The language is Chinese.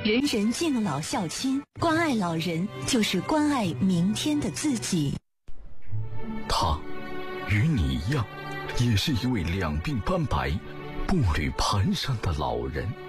人人敬老孝亲，关爱老人就是关爱明天的自己。 他与你一样，也是一位两鬓斑白、步履蹒跚的老人。